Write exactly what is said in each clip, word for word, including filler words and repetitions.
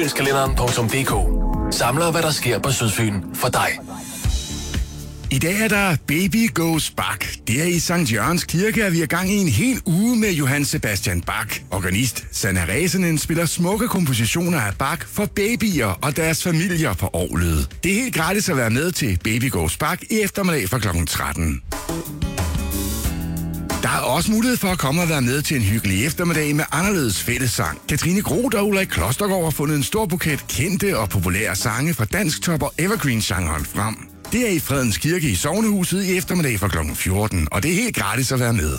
Sydfynskalenderen punktum d k samler, hvad der sker på Sydfyn for dig. I dag er der Baby Goes Bach. Det er i Sankt Jørgens Kirke, at vi er gang i en hel uge med Johann Sebastian Bach. Organist Sanna Räsänen spiller smukke kompositioner af Bach for babyer og deres familier på orglet. Det er helt gratis at være med til Baby Goes Bach i eftermiddag fra klokken tretten. Der er også mulighed for at komme og være med til en hyggelig eftermiddag med anderledes fællessang. Katrine Groth og Ulrik Klostergaard har fundet en stor buket kendte og populære sange fra dansk top- og evergreen-genren frem. Det er i Fredens Kirke i Sognehuset i eftermiddag fra klokken fjorten, og det er helt gratis at være med.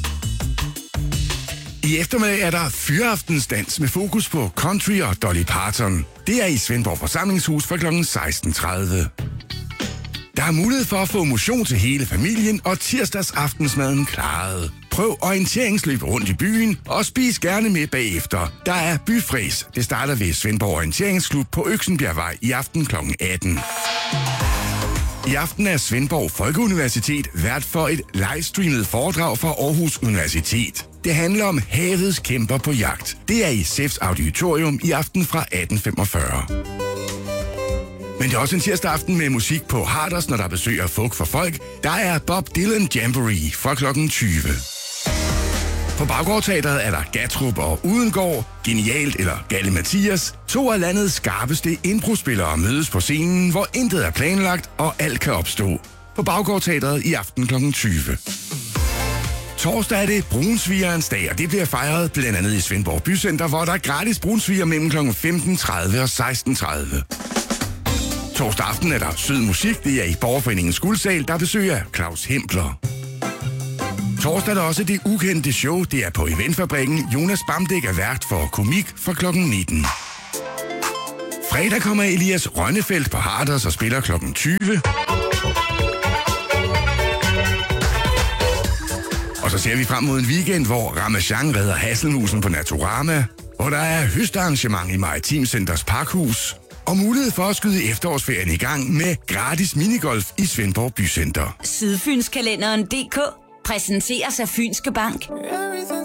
I eftermiddag er der fyraftensdans med fokus på country og Dolly Parton. Det er i Svendborg Forsamlingshus fra klokken seksten tredive. Der er mulighed for at få motion til hele familien og tirsdagsaftensmaden klaret. Prøv orienteringsløb rundt i byen og spis gerne med bagefter. Der er byfræs. Det starter ved Svendborg Orienteringsklub på Øksenbjergvej i aften klokken atten. I aften er Svendborg Folkeuniversitet vært for et livestreamet foredrag fra Aarhus Universitet. Det handler om havets kæmper på jagt. Det er i S E F's auditorium i aften fra atten femogfyrre. Men det er også en tirsdag aften med musik på Harders, når der besøger Folk for Folk. Der er Bob Dylan Jamboree fra klokken tyve. På Baggårdteatret er der Gatrup og Udengård, Genialt eller Galle Mathias. To af landets skarpeste improspillere mødes på scenen, hvor intet er planlagt og alt kan opstå. På Baggårdteatret i aften klokken tyve. Torsdag er det brunsvigerens dag, og det bliver fejret blandt andet i Svendborg Bycenter, hvor der er gratis brunsviger mellem klokken femten tredive og seksten tredive. Torsdag aften er der sød musik. Det er i Borgerforeningens Guldsal, der besøger Claus Hempler. Torsdag er der også det ukendte show. Det er på Eventfabrikken. Jonas Bamdæk er vært for komik fra klokken nitten. Fredag kommer Elias Rønnefeldt på Harders og spiller klokken tyve. Og så ser vi frem mod en weekend, hvor Ramachan redder Hasselmusen på Naturama, hvor der er høstarrangement i Maritim Centers Parkhus, og mulighed for at skyde efterårsferien i gang med gratis minigolf i Svendborg Bycenter. Sydfynskalenderen punktum d k præsenteres af Fynske Bank.